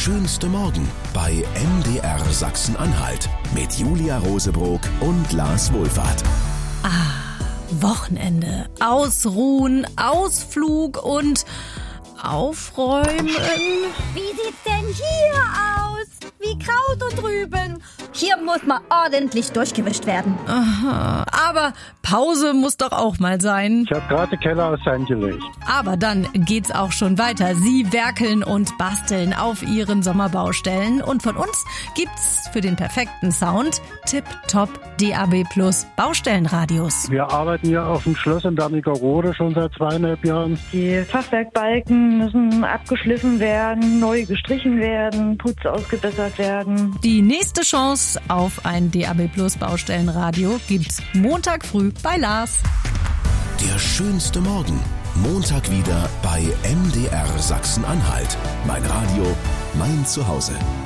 schönste Morgen bei MDR Sachsen-Anhalt mit Julia Rosebrock und Lars Wohlfahrt. Wochenende, ausruhen, Ausflug und aufräumen. Wie sieht's denn hier aus? Wie Kraut und Rüben. Hier muss mal ordentlich durchgewischt werden. Aha, aber Pause muss doch auch mal sein. Ich habe gerade den Keller aus Sand gelegt. Aber dann geht's auch schon weiter. Sie werkeln und basteln auf ihren Sommerbaustellen. Und von uns gibt's für den perfekten Sound Tipp-Top DAB+ Baustellenradios. Wir arbeiten hier auf dem Schloss in Wernigerode schon seit 2,5 Jahren. Die Fachwerkbalken müssen abgeschliffen werden, neu gestrichen werden, Putz ausgebessert werden. Die nächste Chance auf ein DAB+ Baustellenradio gibt's Montag früh bei Lars. Der schönste Morgen. Montag wieder bei MDR Sachsen-Anhalt. Mein Radio, mein Zuhause.